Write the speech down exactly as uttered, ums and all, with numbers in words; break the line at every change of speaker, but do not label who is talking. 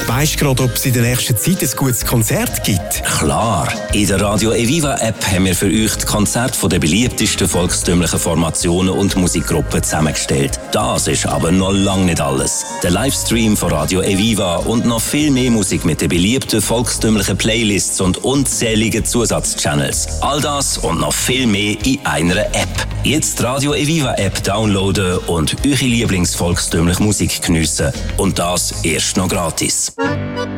Weisst du gerade, ob es in der nächsten Zeit ein gutes Konzert gibt?
Klar! In der Radio Eviva App haben wir für euch die Konzerte der beliebtesten volkstümlichen Formationen und Musikgruppen zusammengestellt. Das ist aber noch lange nicht alles. Der Livestream von Radio Eviva und noch viel mehr Musik mit den beliebten volkstümlichen Playlists und unzähligen Zusatzchannels. All das und noch viel mehr in einer App. Jetzt die Radio Eviva App downloaden und eure Lieblingsvolkstümliche Musik geniessen. Und das erst noch gratis.